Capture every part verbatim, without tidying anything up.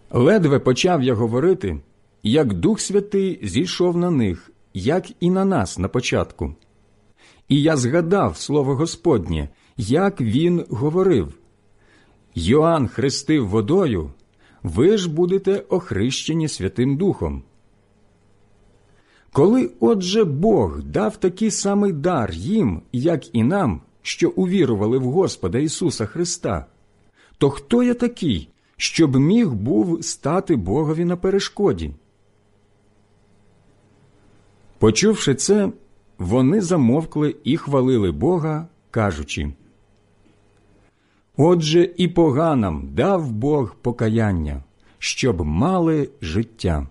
Ледве почав я говорити, як Дух Святий зійшов на них, як і на нас на початку. І я згадав слово Господнє, як він говорив: «Йоанн хрестив водою, ви ж будете охрещені Святим Духом». Коли, отже, Бог дав такий самий дар їм, як і нам, що увірували в Господа Ісуса Христа, то хто я такий, щоб міг був стати Богові на перешкоді? Почувши це, вони замовкли і хвалили Бога, кажучи: «Отже, і поганам дав Бог покаяння, щоб мали життя».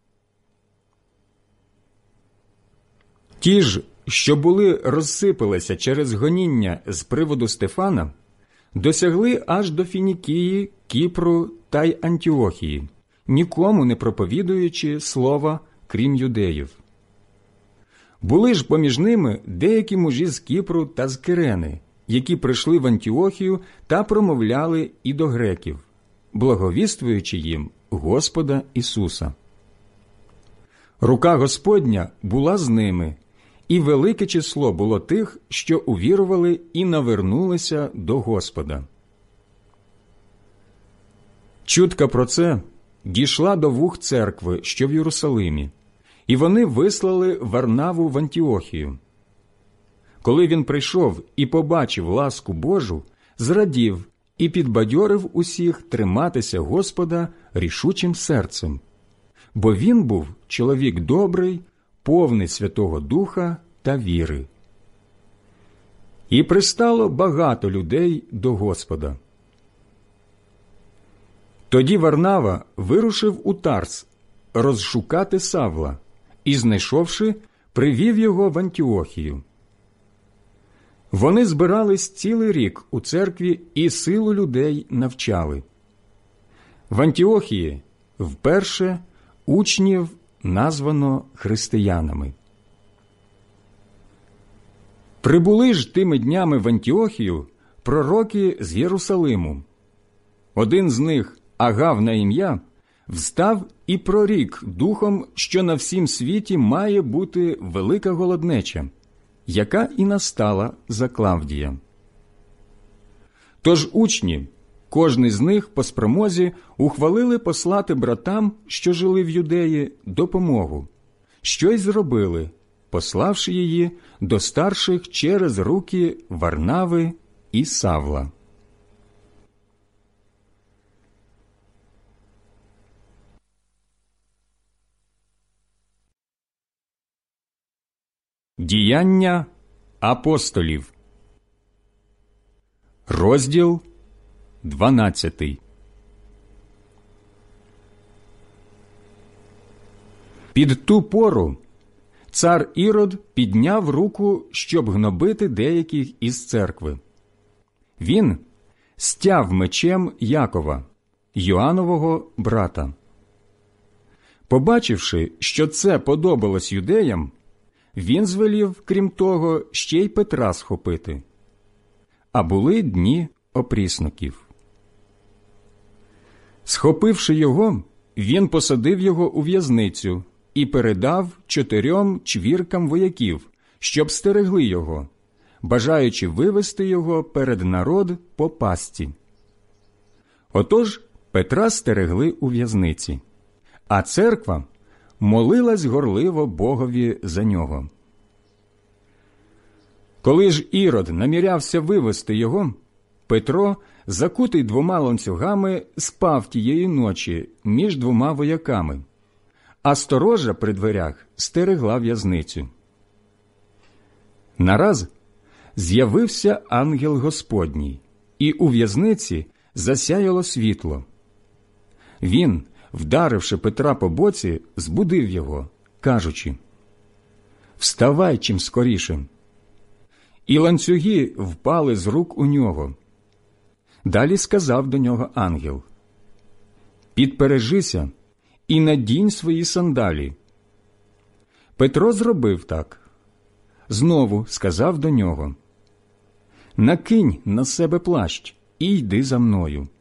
Ті ж, що були розсипалися через гоніння з приводу Стефана, досягли аж до Фінікії, Кіпру та й Антіохії, нікому не проповідуючи слова, крім юдеїв. Були ж поміж ними деякі мужі з Кіпру та з Кирени, які прийшли в Антіохію та промовляли і до греків, благовіствуючи їм Господа Ісуса. Рука Господня була з ними, і велике число було тих, що увірували і навернулися до Господа. Чутка про це дійшла до вух церкви, що в Єрусалимі, і вони вислали Варнаву в Антіохію. Коли він прийшов і побачив ласку Божу, зрадів і підбадьорив усіх триматися Господа рішучим серцем, бо він був чоловік добрий, повний Святого Духа та віри. І пристало багато людей до Господа. Тоді Варнава вирушив у Тарс розшукати Савла і, знайшовши, привів його в Антіохію. Вони збирались цілий рік у церкві і силу людей навчали. В Антіохії вперше учнів названо християнами. Прибули ж тими днями в Антіохію пророки з Єрусалиму. Один з них, Агав на ім'я, встав і прорік духом, що на всім світі має бути велика голоднеча, яка і настала за Клавдія. Тож учні, кожний з них по спромозі, ухвалили послати братам, що жили в Юдеї, допомогу, що й зробили, пославши її до старших через руки Варнави і Савла. Діяння апостолів. Розділ дванадцятий. Під ту пору цар Ірод підняв руку, щоб гнобити деяких із церкви. Він стяв мечем Якова, Йоанового брата. Побачивши, що це подобалось юдеям, він звелів, крім того, ще й Петра схопити. А були дні опрісноків. Схопивши його, він посадив його у в'язницю і передав чотирьом чвіркам вояків, щоб стерегли його, бажаючи вивести його перед народ по пастці. Отож Петра стерегли у в'язниці, а церква молилась горливо Богові за нього. Коли ж Ірод намірявся вивести його, Петро, закутий двома ланцюгами, спав тієї ночі між двома вояками, а сторожа при дверях стерегла в'язницю. Нараз з'явився ангел Господній, і у в'язниці засяяло світло. Він, вдаривши Петра по боці, збудив його, кажучи: «Вставай чим скоріше!» І ланцюги впали з рук у нього. Далі сказав до нього ангел: «Підпережися і надінь свої сандалі». Петро зробив так. Знову сказав до нього: «Накинь на себе плащ і йди за мною».